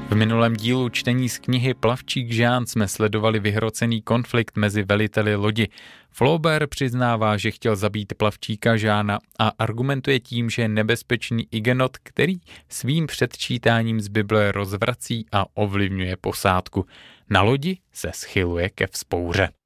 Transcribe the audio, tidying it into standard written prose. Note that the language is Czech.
V minulém dílu čtení z knihy Plavčík Jean jsme sledovali vyhrocený konflikt mezi veliteli lodi. Flaubert přiznává, že chtěl zabít plavčíka Jeana a argumentuje tím, že je nebezpečný Igenot, který svým předčítáním z Bible rozvrací a ovlivňuje posádku. Na lodi se schyluje ke vzpouře.